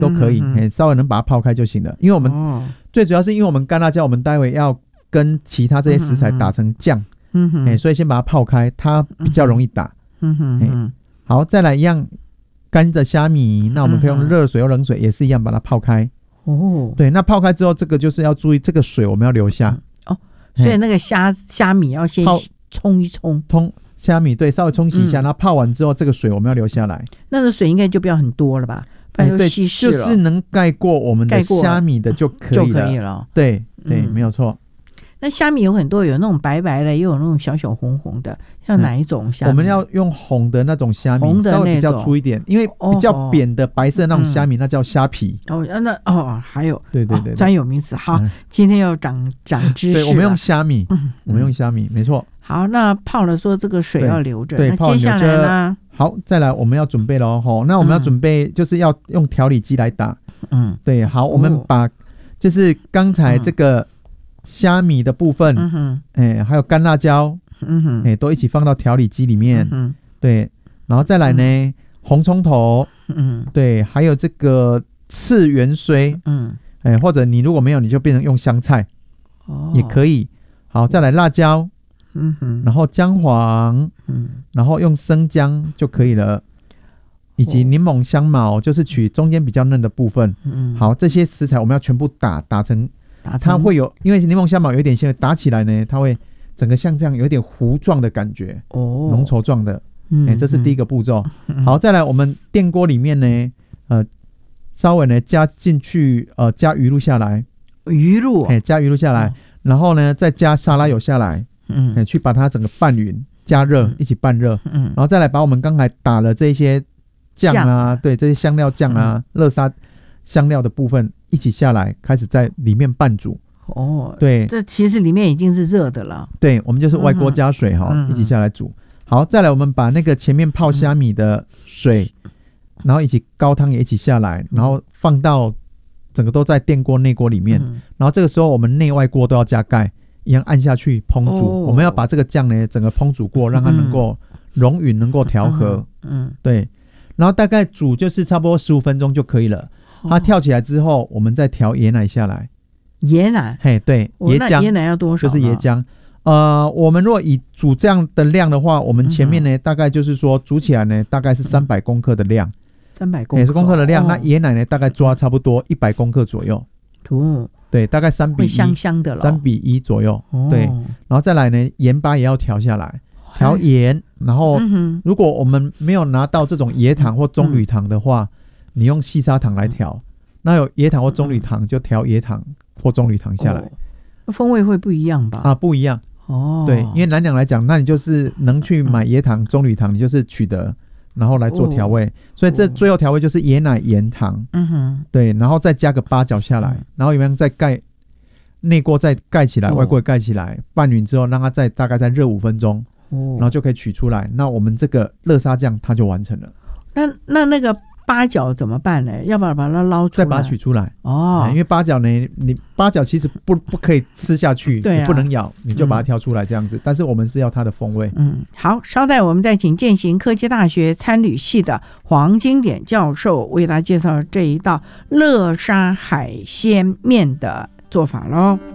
都可以，稍微能把它泡开就行了。因为我们最主要是因为我们干辣椒，我们待会要跟其他这些食材打成酱，所以先把它泡开，它比较容易打。好，再来一样干的虾米，那我们可以用热水或冷水也是一样把它泡开。对，那泡开之后，这个就是要注意，这个水我们要留下。 所以那个虾米要先冲一冲， 虾米对，稍微冲洗一下，然后泡完之后，这个水我们要留下来。 那个水应该就不要很多了吧？不然就稀释了。 就是能盖过我们的虾米的就可以了。对，没有错。 那虾米有很多，有那种白白的，也有那种小小红红的，像哪一种虾米？ 我们要用红的那种虾米，稍微比较粗一点，因为比较扁的白色那种虾米，那叫虾皮。 还有对， 专有名词。好，今天要长知识了。 对，我们用虾米，没错。 好，那泡了说这个水要留着， 对， 那接下来呢？ 好，再来我们要准备了哦。那我们要准备就是要用调理机来打。对，好，我们把就是刚才这个虾米的部分，还有干辣椒，都一起放到调理机里面。对，然后再来呢，红葱头，对，还有这个刺元荽，或者你如果没有，你就变成用香菜，也可以。好，再来辣椒，然后姜黄，然后用生姜就可以了，以及柠檬香茅，就是取中间比较嫩的部分。好，这些食材我们要全部打成，它会有，因为柠檬香茅有一点像打起来呢，它会整个像这样有一点糊状的感觉，浓稠状的。这是第一个步骤。好，再来我们电锅里面呢，稍微呢加进去，加鱼露下来，加鱼露下来，然后呢再加沙拉油下来，去把它整个拌匀，加热，一起拌热，然后再来把我们刚才打了这些酱啊，对，这些香料酱啊，热沙香料的部分一起下来，开始在里面拌煮。对， 这其实里面已经是热的了。 对，我们就是外锅加水一起下来煮。好，再来我们把那个前面泡虾米的水，然后一起高汤也一起下来，然后放到整个都在电锅内锅里面。然后这个时候我们内外锅都要加盖，一样按下去烹煮。我们要把这个酱呢整个烹煮过，让它能够融匀，能够调和。对，然后大概煮就是差不多15分钟就可以了。它跳起来之后，我们再调椰奶下来。 椰奶？ 对，椰浆。 椰奶要多少？ 就是椰浆。我们如果以煮这样的量的话，我们前面呢大概就是说煮起来呢大概是300公克的量 ，300公克， 也是公克的量。那椰奶呢大概抓差不多100公克左右。对，大概3比1， 香香的了 ，3比1左右。对，然后再来呢，盐巴也要调下来，调盐。然后如果我们没有拿到这种椰糖或棕榈糖的话，你用细砂糖来调。那有椰糖或棕榈糖就调椰糖或棕榈糖下来。 风味会不一样吧？ 不一样。对，因为南洋来讲，那你就是能去买椰糖、棕榈糖，你就是取得，然后来做调味。所以这最后调味就是椰奶、盐糖。对，然后再加个八角下来，然后有没有再盖内锅再盖起来，外锅盖起来，拌匀之后让它大概再热5分钟，然后就可以取出来。那我们这个热沙酱它就完成了。 那个八角怎么办呢？要不要把它捞出来？ 再把它取出来。因为八角呢，你八角其实不可以吃下去，你不能咬，你就把它挑出来这样子。但是我们是要它的风味。 好，稍待我们再请健行科技大学餐旅系的黄金典教授为大家介绍这一道乐沙海鲜面的做法咯。